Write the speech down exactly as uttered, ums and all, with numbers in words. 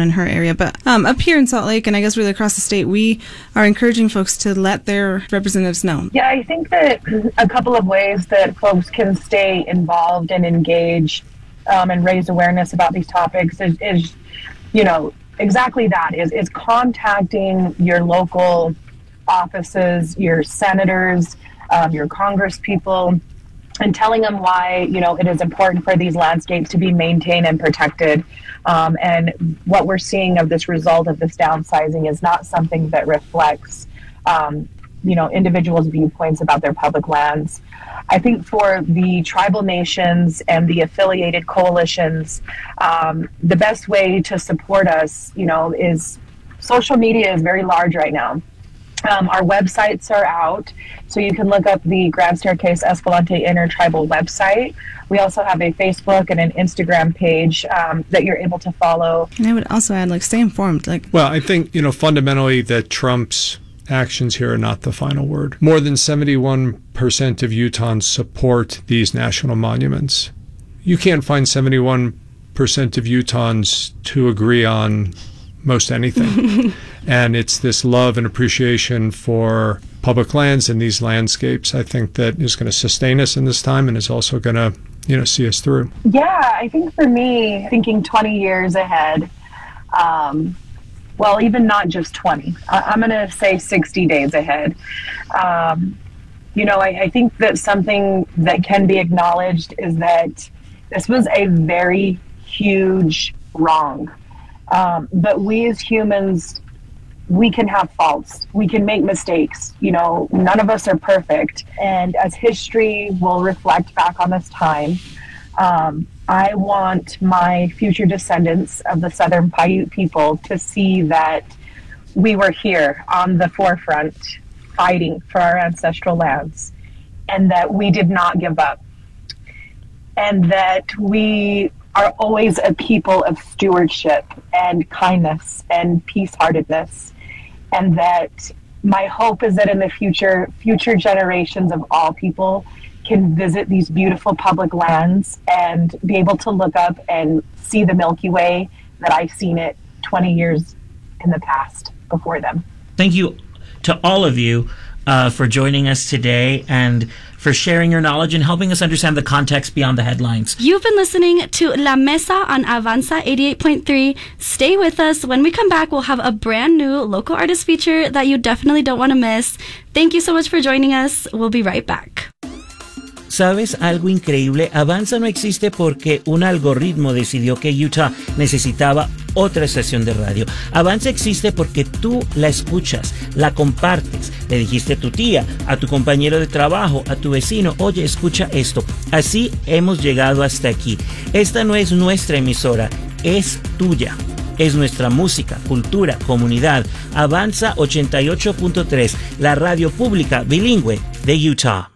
in her area. But um, up here in Salt Lake, and I guess really across the state, we are encouraging folks to let their representatives know. Yeah, I think that a couple of ways that folks can stay involved and engaged um, and raise awareness about these topics is, is you know, exactly that, is, is contacting your local offices, your senators, um, your congress people, and telling them why, you know, it is important for these landscapes to be maintained and protected. Um, and what we're seeing of this result of this downsizing is not something that reflects, um, you know, individuals' viewpoints about their public lands. I think for the tribal nations and the affiliated coalitions, um, the best way to support us, you know, is social media is very large right now. Um, our websites are out, so you can look up the Grand Staircase Escalante Intertribal website. We also have a Facebook and an Instagram page um, that you're able to follow. And I would also add, like, stay informed. Like, well, I think, you know, fundamentally that Trump's actions here are not the final word. More than seventy-one percent of Utahns support these national monuments. You can't find seventy-one percent of Utahns to agree on most anything. And it's this love and appreciation for public lands and these landscapes, I think, that is going to sustain us in this time and is also going to, you know, see us through. Yeah, I think for me, thinking twenty years ahead, um, well, even not just twenty, I- I'm going to say sixty days ahead. Um, you know, I-, I think that something that can be acknowledged is that this was a very huge wrong. Um, but we as humans, we can have faults. We can make mistakes. You know, none of us are perfect. And as history will reflect back on this time, um, I want my future descendants of the Southern Paiute people to see that we were here on the forefront fighting for our ancestral lands, and that we did not give up, and that we are always a people of stewardship and kindness and peace-heartedness. And that my hope is that in the future, future generations of all people can visit these beautiful public lands and be able to look up and see the Milky Way that I've seen it twenty years in the past before them. Thank you to all of you uh, for joining us today and for sharing your knowledge and helping us understand the context beyond the headlines. You've been listening to La Mesa on Avanza eighty-eight point three. Stay with us. When we come back, we'll have a brand new local artist feature that you definitely don't want to miss. Thank you so much for joining us. We'll be right back. ¿Sabes algo increíble? Avanza no existe porque un algoritmo decidió que Utah necesitaba otra estación de radio. Avanza existe porque tú la escuchas, la compartes. Le dijiste a tu tía, a tu compañero de trabajo, a tu vecino, oye, escucha esto. Así hemos llegado hasta aquí. Esta no es nuestra emisora, es tuya. Es nuestra música, cultura, comunidad. Avanza ochenta y ocho punto tres, la radio pública bilingüe de Utah.